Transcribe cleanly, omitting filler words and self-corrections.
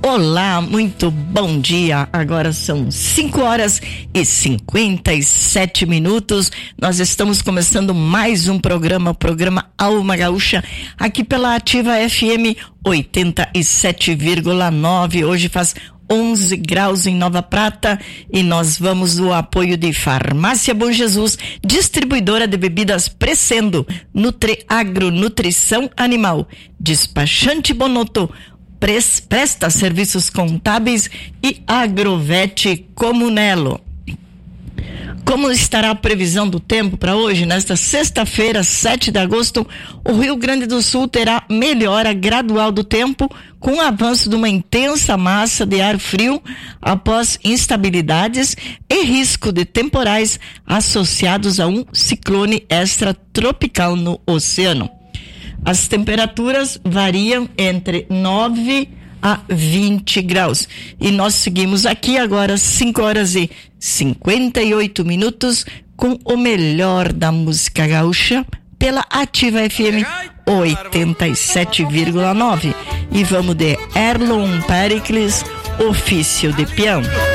Olá, muito bom dia. Agora são 5h57. Nós estamos começando mais um programa Alma Gaúcha, aqui pela Ativa FM 87,9. Hoje faz 11 graus em Nova Prata e nós vamos do apoio de Farmácia Bom Jesus, distribuidora de bebidas Crescendo, Nutriagro, Nutrição Animal, Despachante Bonotto, presta serviços contábeis e Agrovete Comunelo. Como estará a previsão do tempo para hoje? Nesta sexta-feira, 7 de agosto, o Rio Grande do Sul terá melhora gradual do tempo, com o avanço de uma intensa massa de ar frio após instabilidades e risco de temporais associados a um ciclone extratropical no oceano. As temperaturas variam entre 9 a 20 graus. E nós seguimos aqui agora 5h58 com o melhor da música gaúcha pela Ativa FM 87,9. E vamos de Erlon Pericles, Ofício de Peão.